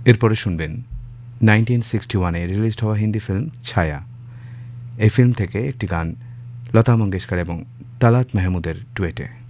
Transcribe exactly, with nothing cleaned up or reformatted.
এরপরে শুনবেন nineteen sixty ওয়ানে রিলিজড হওয়া হিন্দি ফিল্ম ছায়া। এই ফিল্ম থেকে একটি গান লতা মঙ্গেশকর এবং তালাত মাহমুদের ডুয়েটে।